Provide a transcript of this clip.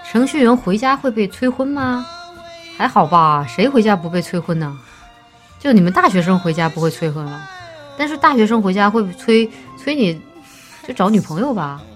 程序员回家会被催婚吗？还好吧，谁回家不被催婚呢？就你们大学生回家不会催婚了，但是大学生回家会催你，就找女朋友吧。